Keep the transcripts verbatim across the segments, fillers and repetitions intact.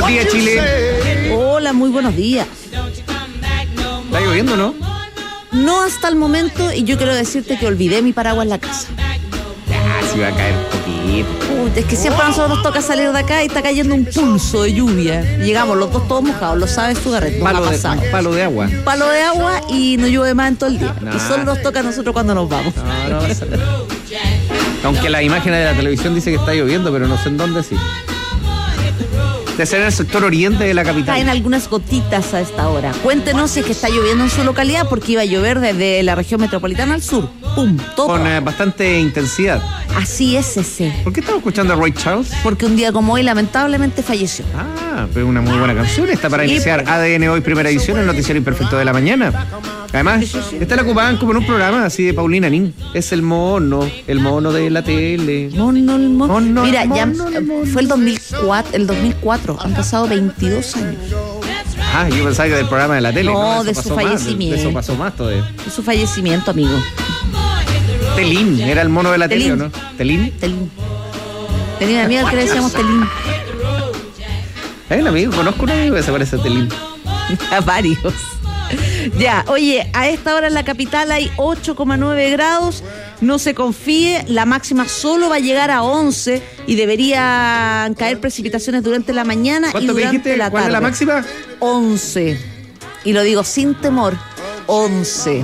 Buenos días, Chile. Hola, muy buenos días. ¿Está lloviendo, no? No hasta el momento, y yo quiero decirte que olvidé mi paraguas en la casa. Ah, sí va a caer un poquito. Uy, es que siempre a nosotros nos toca salir de acá y está cayendo un pulso de lluvia. Llegamos los dos todos mojados, lo sabes tú, Garret, nos ha Palo de, pasado. palo de agua. Palo de agua y no llueve más en todo el día. Nah. Y solo nos toca a nosotros cuando nos vamos. No, no pasa nada. Aunque las imágenes de la televisión dice que está lloviendo, pero no sé en dónde sí. De ser en el sector oriente de la capital. Caen algunas gotitas a esta hora. Cuéntenos si es que está lloviendo en su localidad, porque iba a llover desde la región metropolitana al sur. ¡Pum! Todo. Con eh, bastante intensidad. Así es ese. ¿Por qué estamos escuchando a Ray Charles? Porque un día como hoy lamentablemente falleció. Ah, pero una muy buena canción esta para Sí, iniciar pues. A D N Hoy, primera edición, el noticiero imperfecto de la mañana. Además, esta la ocupaban como en un programa así de Paulina Nin. Es el mono, el mono de la tele. Mono, el mono. Mono, Mira, mono, ya mono. fue el dos mil cuatro, el dos mil cuatro. Han pasado veintidós años Ah, yo pensaba que del programa de la tele. No, eso de pasó su más, fallecimiento. de eso pasó más todavía. de su fallecimiento, amigo. Telín, era el mono de la tele, Telín. ¿o no? Telín. Telín. Tenía una amiga que le decíamos Telín. Hay un amigo, conozco un amigo que se parece a Telín. A varios. Ya, oye, a esta hora en la capital hay ocho coma nueve grados. No se confíe, la máxima solo va a llegar a once y deberían caer precipitaciones durante la mañana y ¿Cuánto me durante dijiste? la ¿Cuál tarde. es la máxima? once. Y lo digo sin temor. once.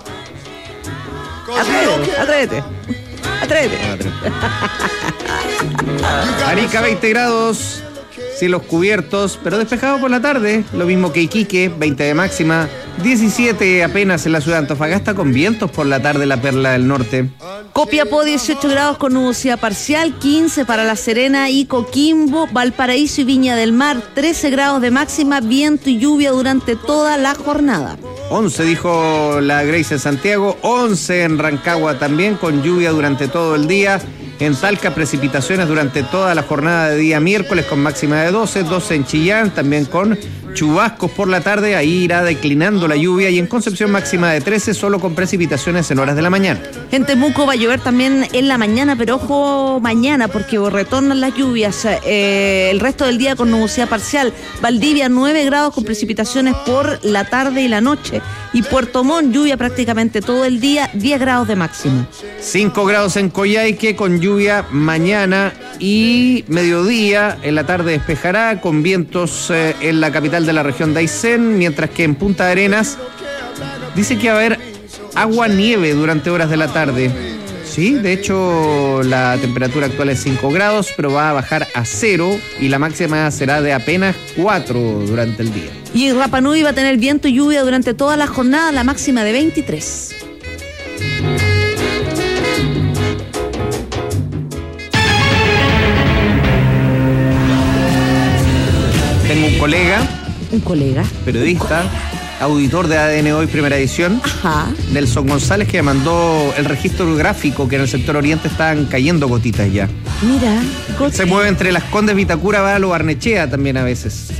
Atrévete, atrévete. Atrévete. Arica, veinte grados. Cielos cubiertos, pero despejados por la tarde. Lo mismo que Iquique, veinte de máxima. diecisiete apenas en la ciudad de Antofagasta, con vientos por la tarde, la Perla del Norte. Copiapó, dieciocho grados con nubosidad parcial, quince para La Serena y Coquimbo, Valparaíso y Viña del Mar, trece grados de máxima, viento y lluvia durante toda la jornada. once dijo la Grace en Santiago, once en Rancagua también, con lluvia durante todo el día. En Talca, precipitaciones durante toda la jornada de día miércoles con máxima de doce, doce en Chillán, también con chubascos por la tarde, ahí irá declinando la lluvia, y en Concepción máxima de trece, solo con precipitaciones en horas de la mañana. En Temuco va a llover también en la mañana, pero ojo mañana porque retornan las lluvias. Eh, el resto del día con nubosidad parcial. Valdivia, nueve grados con precipitaciones por la tarde y la noche. Y Puerto Montt, lluvia prácticamente todo el día, diez grados de máximo. cinco grados en Coyhaique, con lluvia mañana y mediodía. En la tarde despejará, con vientos eh, en la capital de la región de Aysén, mientras que en Punta Arenas dice que va a haber agua-nieve durante horas de la tarde. Sí, de hecho la temperatura actual es cinco grados, pero va a bajar a cero y la máxima será de apenas cuatro durante el día. Y Rapa Nui va a tener viento y lluvia durante toda la jornada, la máxima de veintitrés. Tengo un colega, Un colega. periodista, auditor de A D N Hoy, primera edición, Ajá. Nelson González, que me mandó el registro gráfico que en el sector oriente están cayendo gotitas ya. Mira. Se mueve entre Las Condes, Vitacura, Bávaro, Barnechea también a veces.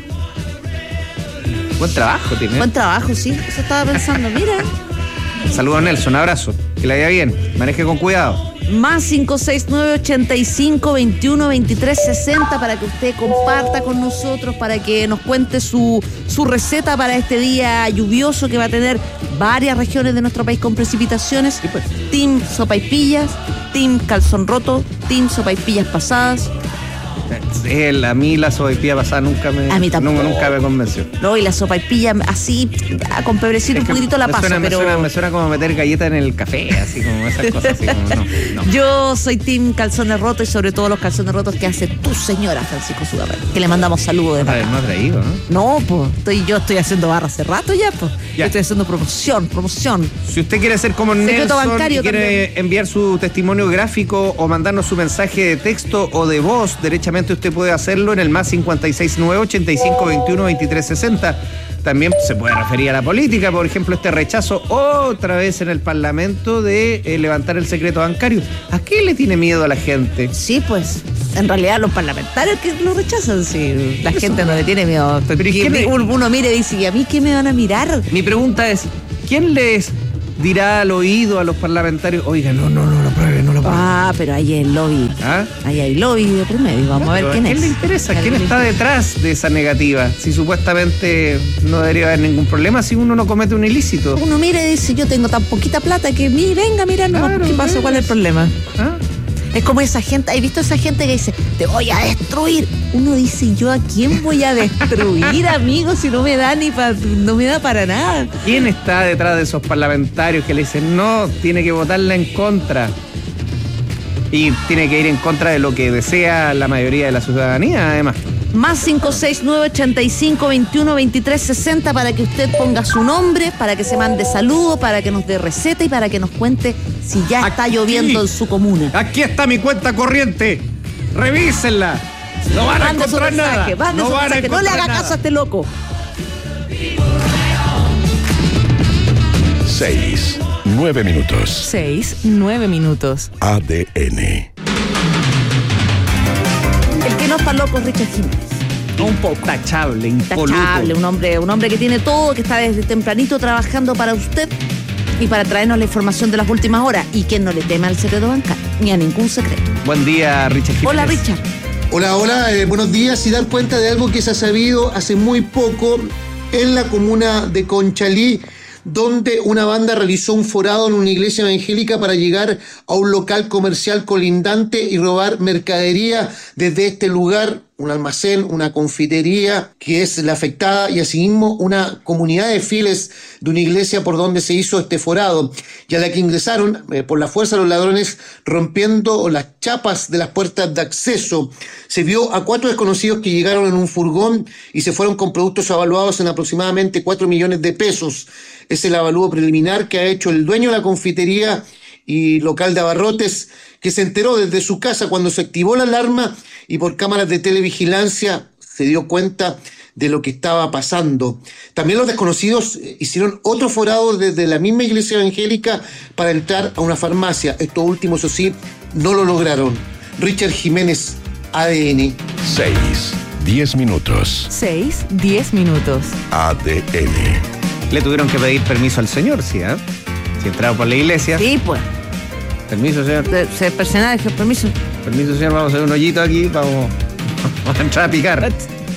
Buen trabajo tiene. Buen trabajo, sí. Eso estaba pensando. Mira. Saludos, Nelson, abrazo. Que le vaya bien. Maneje con cuidado. Más cinco seis nueve, ochenta y cinco, veintiuno, veintitrés, sesenta para que usted comparta con nosotros, para que nos cuente su, su receta para este día lluvioso que va a tener varias regiones de nuestro país con precipitaciones. Sí, pues. Team sopaipillas, team calzón roto, team sopaipillas pasadas. Él, a mí la sopaipilla pasada nunca me, A mí tampoco. nunca, nunca me convenció. No, y la sopaipilla así, con pebrecito un Es que poquitito la me paso, suena, me pero... suena, me suena como meter galleta en el café, así como esas cosas así como no, no. Yo soy team calzones rotos y sobre todo los calzones rotos que hace tu señora, Francisco Sudamel, que le mandamos saludos de A ver, acá. no ha traído, ¿no? No, pues, estoy, yo estoy haciendo barra hace rato ya, pues. Ya. Yo estoy haciendo promoción, promoción. Si usted quiere ser como Secreto Nelson bancario y quiere enviar su testimonio gráfico o mandarnos su mensaje de texto o de voz, derechamente usted puede hacerlo en el más cincuenta y seis nueve, ochenta y cinco, veintiuno, veintitrés, sesenta. También se puede referir a la política, por ejemplo, este rechazo otra vez en el Parlamento de eh, levantar el secreto bancario. ¿A qué le tiene miedo a la gente? Sí, pues, en realidad los parlamentarios que lo rechazan, sí. La Eso. gente no le tiene miedo. Pero ¿y Que qué me- uno mire y dice, ¿y a mí qué me van a mirar? Mi pregunta es, ¿quién les dirá al oído a los parlamentarios, oiga, no, no, no lo pruebe, no lo Ah, pero ahí hay el lobby. ¿Ah? Ahí hay lobby de por medio. Vamos a ver quién ¿A quién es. le interesa? ¿Quién está detrás de esa negativa? Si supuestamente no debería haber ningún problema si uno no comete un ilícito. Uno mira y dice, yo tengo tan poquita plata que ni venga, mira, no, Claro, ¿qué pasa? ¿ves? ¿Cuál es el problema? ¿Ah? Es como esa gente, ¿has visto esa gente que dice, te voy a destruir? Uno dice, ¿yo a quién voy a destruir, amigo, si no me da ni pa, no me da para nada? ¿Quién está detrás de esos parlamentarios que le dicen no, tiene que votarla en contra? Y tiene que ir en contra de lo que desea la mayoría de la ciudadanía, además. Más cinco seis nueve ochenta y cinco veintiuno veintitrés sesenta para que usted ponga su nombre, para que se mande saludo, para que nos dé receta y para que nos cuente si ya está Aquí. lloviendo en su comuna. Aquí está mi cuenta corriente. Revísenla. No van a Mande su encontrar nada. mensaje, mande No su van a mensaje. No le encontrar haga nada. caso a este loco. Seis, nueve minutos. Seis, nueve minutos. A D N. El que no está loco es Richard Jiménez. Un poco tachable, impoluto. Tachable, un hombre, un hombre que tiene todo, que está desde tempranito trabajando para usted y para traernos la información de las últimas horas y que no le teme al secreto bancario ni a ningún secreto. Buen día, Richard Jiménez. Hola, Richard. Hola, hola, eh, buenos días. Y dar cuenta de algo que se ha sabido hace muy poco en la comuna de Conchalí, donde una banda realizó un forado en una iglesia evangélica para llegar a un local comercial colindante y robar mercadería desde este lugar, un almacén, una confitería que es la afectada y asimismo una comunidad de fieles de una iglesia por donde se hizo este forado, y a la que ingresaron eh, por la fuerza los ladrones rompiendo las chapas de las puertas de acceso. Se vio a cuatro desconocidos que llegaron en un furgón y se fueron con productos avaluados en aproximadamente cuatro millones de pesos. Es el avalúo preliminar que ha hecho el dueño de la confitería y local de abarrotes, que se enteró desde su casa cuando se activó la alarma y por cámaras de televigilancia se dio cuenta de lo que estaba pasando. También los desconocidos hicieron otro forado desde la misma iglesia evangélica para entrar a una farmacia. Esto último, eso sí, no lo lograron. Richard Jiménez, A D N. Seis, diez minutos. Seis, diez minutos. A D N. Le tuvieron que pedir permiso al señor, ¿sí? ¿eh? Si entraron por la iglesia. Sí, pues. Permiso, señor. De- Ser personaje, permiso. Permiso, señor. Vamos a hacer un hoyito aquí. Vamos, vamos a entrar a picar.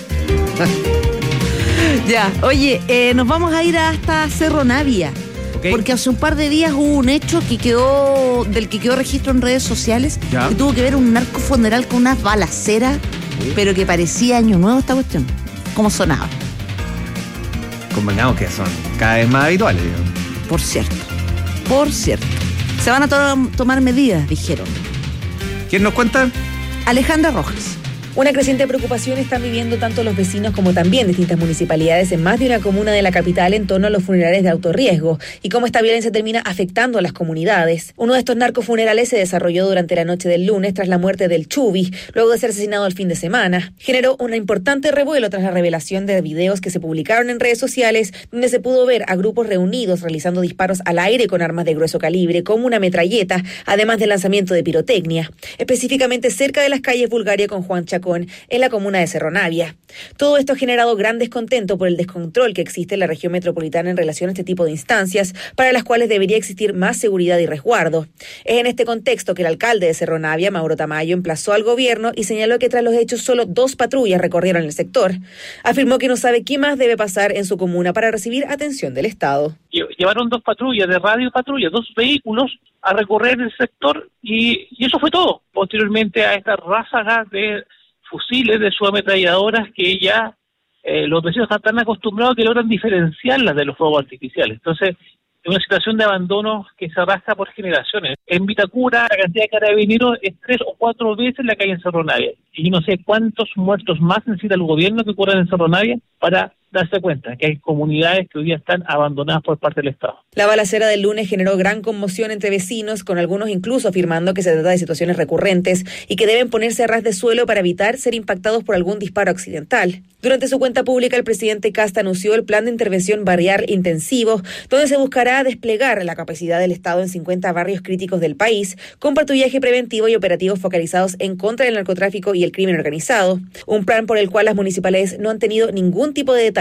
Ya, oye, eh, nos vamos a ir hasta Cerro Navia. Ok. Porque hace un par de días hubo un hecho que quedó, del que quedó registro en redes sociales, Ya. que tuvo que ver un narco funeral con unas balaceras, Sí. pero que parecía año nuevo esta cuestión. ¿Cómo sonaba? Convengamos que son cada vez más habituales. digamos. Por cierto, por cierto. Se van a to- tomar medidas, dijeron. ¿Quién nos cuenta? Alejandra Rojas. Una creciente preocupación están viviendo tanto los vecinos como también distintas municipalidades en más de una comuna de la capital en torno a los funerales de alto riesgo y cómo esta violencia termina afectando a las comunidades. Uno de estos narcofunerales se desarrolló durante la noche del lunes tras la muerte del Chubi, luego de ser asesinado el fin de semana. Generó un importante revuelo tras la revelación de videos que se publicaron en redes sociales donde se pudo ver a grupos reunidos realizando disparos al aire con armas de grueso calibre como una metralleta, además del lanzamiento de pirotecnia, específicamente cerca de las calles Bulgaria con Juan Chacón en la comuna de Cerro Navia. Todo esto ha generado gran descontento por el descontrol que existe en la región metropolitana en relación a este tipo de instancias, para las cuales debería existir más seguridad y resguardo. Es en este contexto que el alcalde de Cerro Navia, Mauro Tamayo, emplazó al gobierno y señaló que tras los hechos solo dos patrullas recorrieron el sector. Afirmó que no sabe qué más debe pasar en su comuna para recibir atención del Estado. Llevaron dos patrullas de radio patrulla, dos vehículos a recorrer el sector y, y eso fue todo. Posteriormente a esta ráfaga de fusiles, de sus ametralladoras que ya eh, los vecinos están tan acostumbrados que logran diferenciarlas de los fuegos artificiales. Entonces, es una situación de abandono que se arrastra por generaciones. En Vitacura, la cantidad de carabineros es tres o cuatro veces la que hay en Cerro Navia. Y no sé cuántos muertos más necesita el gobierno que ocurran en Cerro Navia para darse cuenta que hay comunidades que hoy día están abandonadas por parte del Estado. La balacera del lunes generó gran conmoción entre vecinos, con algunos incluso afirmando que se trata de situaciones recurrentes y que deben ponerse a ras de suelo para evitar ser impactados por algún disparo accidental. Durante su cuenta pública, el presidente Kast anunció el plan de intervención barrial intensivo, donde se buscará desplegar la capacidad del Estado en cincuenta barrios críticos del país, con patrullaje preventivo y operativos focalizados en contra del narcotráfico y el crimen organizado. Un plan por el cual las municipalidades no han tenido ningún tipo de detalle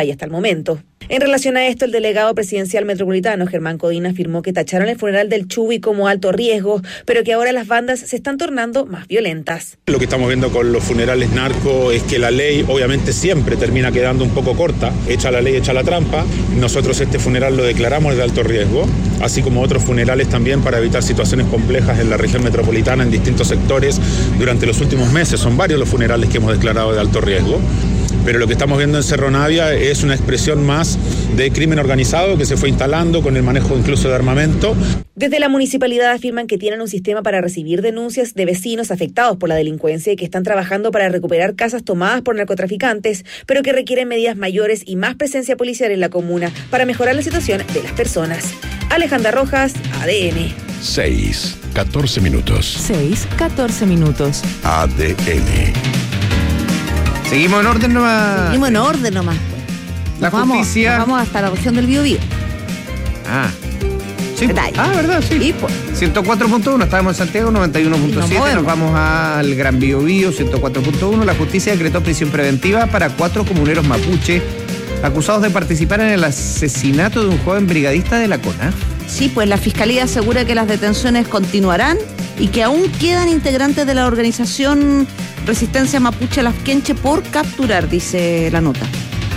hay hasta el momento. En relación a esto, el delegado presidencial metropolitano, Germán Codina, afirmó que tacharon el funeral del Chuy como alto riesgo, pero que ahora las bandas se están tornando más violentas. Lo que estamos viendo con los funerales narco es que la ley obviamente siempre termina quedando un poco corta. Echa la ley, echa la trampa. Nosotros este funeral lo declaramos de alto riesgo, así como otros funerales también para evitar situaciones complejas en la región metropolitana en distintos sectores durante los últimos meses. Son varios los funerales que hemos declarado de alto riesgo. Pero lo que estamos viendo en Cerro Navia es una expresión más de crimen organizado que se fue instalando con el manejo incluso de armamento. Desde la municipalidad afirman que tienen un sistema para recibir denuncias de vecinos afectados por la delincuencia y que están trabajando para recuperar casas tomadas por narcotraficantes, pero que requieren medidas mayores y más presencia policial en la comuna para mejorar la situación de las personas. Alejandra Rojas, A D N. seis, catorce minutos. seis, catorce minutos. A D N. Seguimos en orden nomás. Seguimos en orden nomás. La Nos justicia. Vamos, nos vamos hasta la región del Biobío. Ah. Sí. Detalle. Ah, verdad, sí. Y pues, ciento cuatro punto uno, estábamos en Santiago, noventa y uno punto siete, Y nos nos vamos al Gran Biobío, ciento cuatro punto uno. La justicia decretó prisión preventiva para cuatro comuneros mapuche acusados de participar en el asesinato de un joven brigadista de la CONAF. sí, pues la Fiscalía asegura que las detenciones continuarán y que aún quedan integrantes de la organización Resistencia Mapuche Lafkenche por capturar, dice la nota.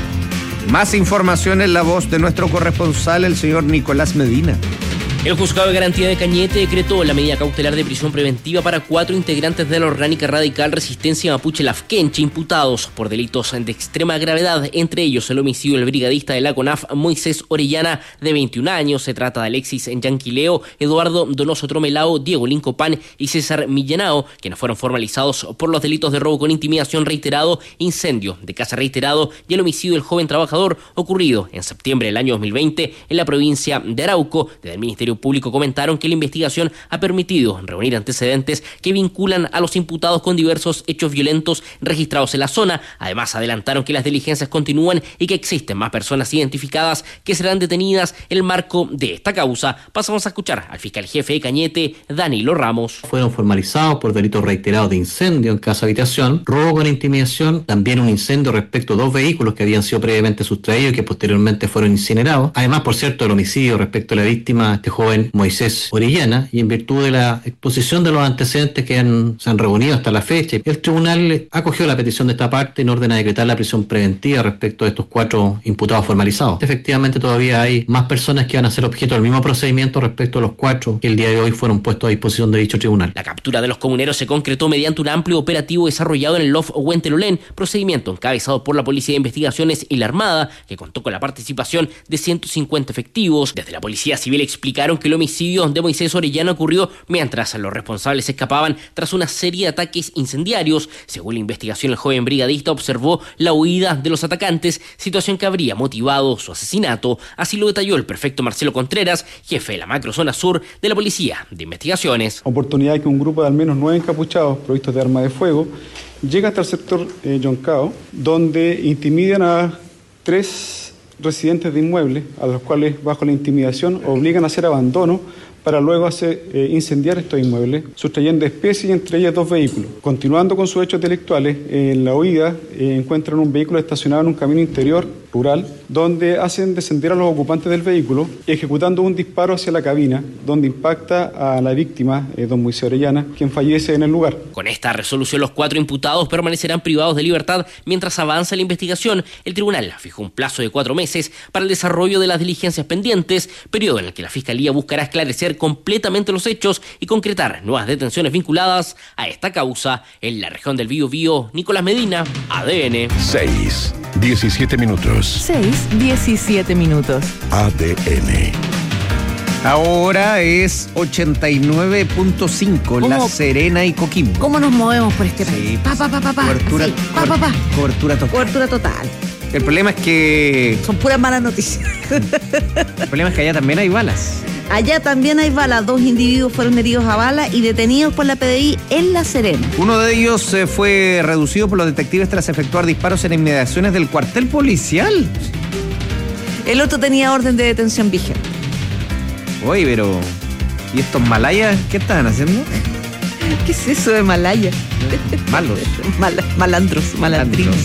Más información en la voz de nuestro corresponsal, el señor Nicolás Medina. El juzgado de garantía de Cañete decretó la medida cautelar de prisión preventiva para cuatro integrantes de la orgánica radical Resistencia Mapuche Lafkenche imputados por delitos de extrema gravedad, entre ellos el homicidio del brigadista de la CONAF Moisés Orellana, de veintiún años. Se trata de Alexis Yanquileo, Eduardo Donoso Tromelao, Diego Lincopán y César Millanao, quienes fueron formalizados por los delitos de robo con intimidación reiterado, incendio de casa reiterado y el homicidio del joven trabajador ocurrido en septiembre del año dos mil veinte en la provincia de Arauco. Desde el Ministerio Público comentaron que la investigación ha permitido reunir antecedentes que vinculan a los imputados con diversos hechos violentos registrados en la zona. Además, adelantaron que las diligencias continúan y que existen más personas identificadas que serán detenidas en el marco de esta causa. Pasamos a escuchar al fiscal jefe de Cañete, Danilo Ramos. Fueron formalizados por delitos reiterados de incendio en casa habitación, robo con intimidación, también un incendio respecto a dos vehículos que habían sido previamente sustraídos y que posteriormente fueron incinerados. Además, por cierto, el homicidio respecto a la víctima, este joven Moisés Orellana, y en virtud de la exposición de los antecedentes que han, se han reunido hasta la fecha, el tribunal acogió la petición de esta parte en orden a decretar la prisión preventiva respecto de estos cuatro imputados formalizados. Efectivamente, todavía hay más personas que van a ser objeto del mismo procedimiento respecto a los cuatro que el día de hoy fueron puestos a disposición de dicho tribunal. La captura de los comuneros se concretó mediante un amplio operativo desarrollado en el Lof Huentelolén, procedimiento encabezado por la Policía de Investigaciones y la Armada, que contó con la participación de ciento cincuenta efectivos. Desde la Policía Civil explicaron que el homicidio de Moisés Orellana ocurrió mientras los responsables escapaban tras una serie de ataques incendiarios. Según la investigación, el joven brigadista observó la huida de los atacantes, situación que habría motivado su asesinato. Así lo detalló el prefecto Marcelo Contreras, jefe de la macrozona sur de la Policía de Investigaciones. Oportunidad que un grupo de al menos nueve encapuchados provistos de arma de fuego llega hasta el sector eh, Yoncao, donde intimidan a tres residentes de inmuebles, a los cuales bajo la intimidación obligan a hacer abandono para luego hacer eh, incendiar estos inmuebles, sustrayendo especies, entre ellas dos vehículos. Continuando con sus hechos delictuales, eh, en la huida eh, encuentran un vehículo estacionado en un camino interior rural, donde hacen descender a los ocupantes del vehículo, ejecutando un disparo hacia la cabina, donde impacta a la víctima, eh, don Moisés Orellana, quien fallece en el lugar. Con esta resolución, los cuatro imputados permanecerán privados de libertad mientras avanza la investigación. El tribunal fijó un plazo de cuatro meses para el desarrollo de las diligencias pendientes, periodo en el que la Fiscalía buscará esclarecer completamente los hechos y concretar nuevas detenciones vinculadas a esta causa. En la región del Biobío, Nicolás Medina, A D N. seis, diecisiete minutos. seis, diecisiete minutos. A D N. Ahora es ochenta y nueve punto cinco, La Serena y Coquimbo. ¿Cómo nos movemos por este país? Sí, Pa, pa, pa, pa, pa. cobertura, Así, pa, pa, pa. cobertura total. Cobertura total. El problema es que... Son puras malas noticias. El problema es que allá también hay balas. Allá también hay balas. Dos individuos fueron heridos a bala y detenidos por la P D I en La Serena. Uno de ellos eh, fue reducido por los detectives tras efectuar disparos en inmediaciones del cuartel policial. El otro tenía orden de detención vigente. Oye, pero... ¿y estos malayas qué estaban haciendo? ¿Qué es eso de Malaya? Malos. Mal, malandros, malandrinos.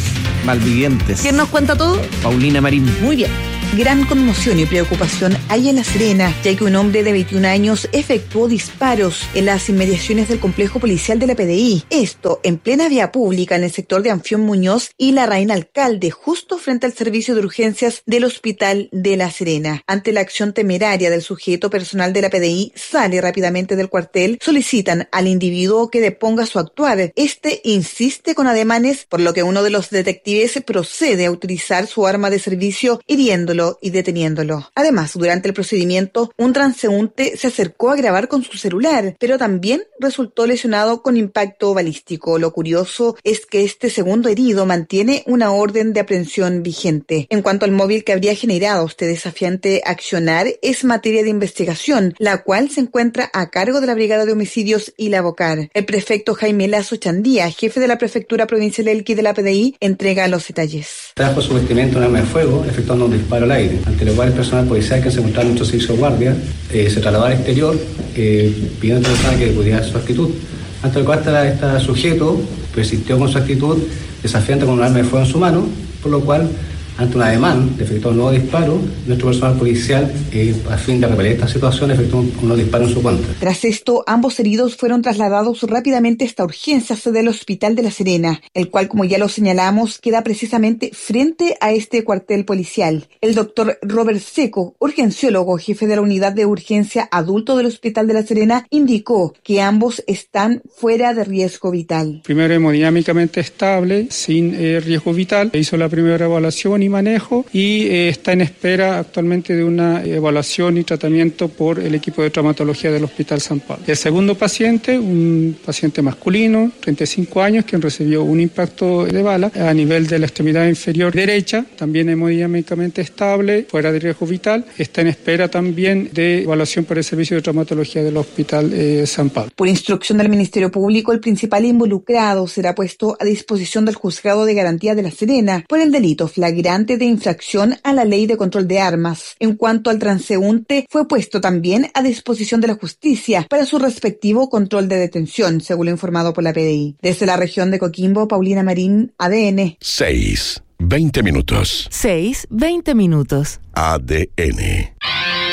malvivientes. ¿Quién nos cuenta todo? Paulina Marín. Muy bien. Gran conmoción y preocupación hay en La Serena, ya que un hombre de veintiún años efectuó disparos en las inmediaciones del complejo policial de la P D I. Esto en plena vía pública en el sector de Anfión Muñoz y la Reina Alcalde, justo frente al servicio de urgencias del Hospital de La Serena. Ante la acción temeraria del sujeto, personal de la P D I sale rápidamente del cuartel, solicitan al individuo que deponga su actuar. Este insiste con ademanes, por lo que uno de los detectives procede a utilizar su arma de servicio, hiriéndolo y deteniéndolo. Además, durante el procedimiento, un transeúnte se acercó a grabar con su celular, pero también resultó lesionado con impacto balístico. Lo curioso es que este segundo herido mantiene una orden de aprehensión vigente. En cuanto al móvil que habría generado este desafiante accionar, es materia de investigación, la cual se encuentra a cargo de la Brigada de Homicidios y la Bocar. El prefecto Jaime Lazo Chandía, jefe de la Prefectura Provincial Elqui de la P D I, entrega los detalles. Trajo su vestimenta un arma de fuego, efectuando un disparo al aire, ante lo cual el personal policial que se encontraba en nuestro servicio de guardia eh, se trasladó al exterior eh, pidiendo a la persona que pudiera su actitud, ante lo cual este sujeto persistió con su actitud desafiante con un arma de fuego en su mano, por lo cual, ante un ademán de efectuar un nuevo disparo, nuestro personal policial, eh, a fin de repeler esta situación, efectuó un nuevo disparo en su contra. Tras esto, ambos heridos fueron trasladados rápidamente hasta urgencias del Hospital de La Serena, el cual, como ya lo señalamos, queda precisamente frente a este cuartel policial. El doctor Robert Seco, urgenciólogo, jefe de la unidad de urgencia adulto del Hospital de La Serena, indicó que ambos están fuera de riesgo vital. Primero, hemodinámicamente estable, sin eh, riesgo vital. Hizo la primera evaluación y manejo y eh, está en espera actualmente de una evaluación y tratamiento por el equipo de traumatología del Hospital San Pablo. El segundo paciente, un paciente masculino, treinta y cinco años, quien recibió un impacto de bala a nivel de la extremidad inferior derecha, también hemodinámicamente estable, fuera de riesgo vital, está en espera también de evaluación por el servicio de traumatología del Hospital eh, San Pablo. Por instrucción del Ministerio Público, el principal involucrado será puesto a disposición del Juzgado de Garantía de La Serena por el delito flagrante de infracción a la Ley de Control de Armas. En cuanto al transeúnte, fue puesto también a disposición de la justicia para su respectivo control de detención, según lo informado por la P D I. Desde la región de Coquimbo, Paulina Marín, A D N. seis, veinte minutos. seis, veinte minutos. A D N.